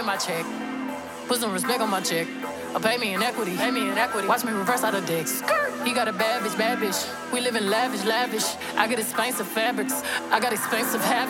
my check. Put some respect on my check. Or pay me in equity, pay me in equity. Watch me reverse out of dicks. He got a bad bitch, bad bitch. We live in lavish, lavish. I got expensive fabrics. I got expensive habits.